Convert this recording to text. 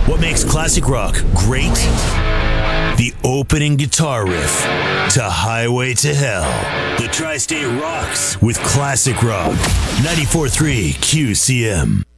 What makes classic rock great? The opening guitar riff to Highway to Hell. The Tri-State rocks with classic rock. 94.3 QCM.